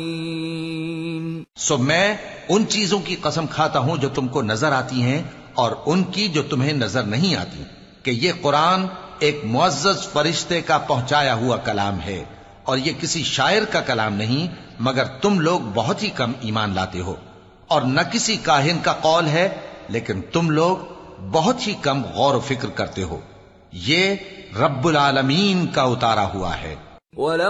सो मैं उन चीजों की कसम खाता हूं जो तुमको नजर आती हैं और उनकी जो तुम्हें नजर नहीं आती, कि ये कुरान एक मुअज्जज फरिश्ते का पहुंचाया हुआ कलाम है और ये किसी शायर का कलाम नहीं, मगर तुम लोग बहुत ही कम ईमान लाते हो। और न किसी काहिन का कौल है, लेकिन तुम लोग बहुत ही कम गौर व फिक्र करते हो। ये रब्बुल आलमीन का उतारा हुआ है।